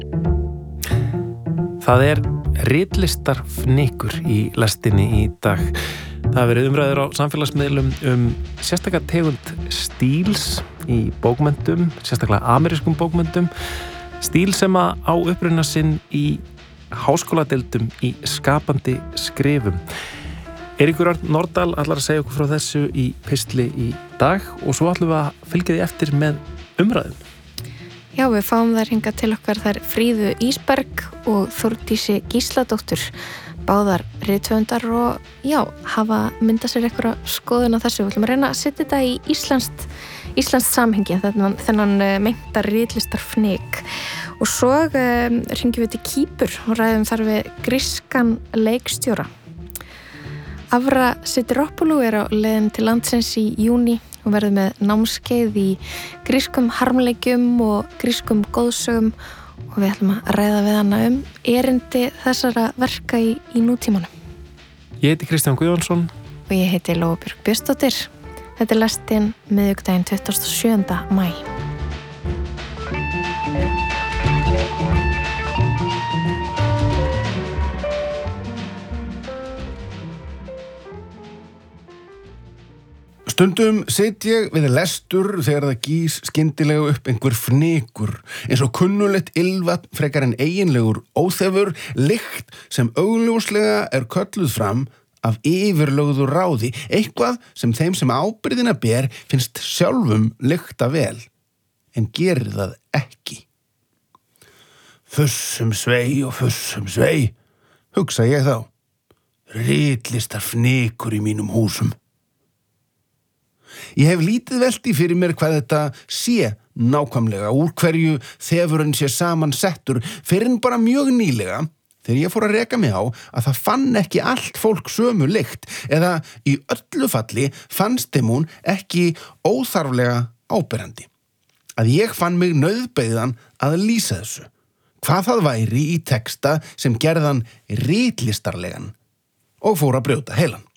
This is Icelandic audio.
Það ritlistarfnykur í lestinni í dag. Það verið umræður á samfélagsmiðlum sérstaklega tegund stíls í bókmenntum, sérstaklega amerískum bókmenntum, stíl sem á uppruna sinn í háskóladeildum í skapandi skrifum. Eiríkur Örn Norðdahl ætlar að segja okkur frá þessu í pistli í dag og svo ætlum við að fylgja því eftir með umræðum. Já, við fáum þær hingað til okkar þær Fríðu Ísberg og Þórdísi Gísladóttur, báðar rithöfundar og já, hafa myndað sér einhverja skoðun á þessu. Við ætlum að reyna að setja þetta í íslenskt samhengi, þennan meinta ritlistarfnyk. Og svo hringjum við til Kýpur og ræðum þar við grískan leikstjóra. Avra Sidiropoulou á leiðin til landsins í júní og verður með námskeið í grískum harmleikjum og grískum góðsögum og við ætlum að ræða við hana erindi þessara verka í nútímanum. Ég heiti Kristján Guðjónsson og ég heiti Lóa Björk Björnsdóttir. Þetta lestin miðvikudaginn 27. maí. Stundum sit ég við lestur þegar það gís skyndilega upp einhver fnykur, eins og kunnulegt ylvatn frekar en eiginlegur óþefur, lykt sem augljóslega er kölluð fram af yfirlögðu ráði, eitthvað sem þeim sem ábyrgðina ber finnst sjálfum lykta vel, en gerir það ekki. Fussum svei, hugsa ég þá. Ritlistarfnykur í mínum húsum. Ég hef lítið velti fyrir mér hvað þetta sé nákvæmlega, úr hverju þefurinn sé saman settur, fyrir en bara mjög nýlega, þegar ég fór að reka mig á að það fann ekki allt fólk sömu lykt, eða í öllu falli fannst þeim hún ekki óþarflega áberandi. Að ég fann mig nauðbeygðan að lýsa þessu, hvað það væri í texta sem gerðan ritlistarlegan og fór að brjóta heilan.